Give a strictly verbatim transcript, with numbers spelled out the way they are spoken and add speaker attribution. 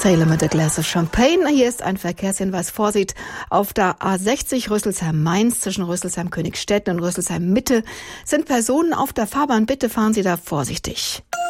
Speaker 1: Salem mit a Glass of Champagne. Hier ist ein Verkehrshinweis. Vorsicht auf der A sechzig Rüsselsheim-Mainz zwischen Rüsselsheim-Königstetten und Rüsselsheim-Mitte sind Personen auf der Fahrbahn. Bitte fahren Sie da vorsichtig.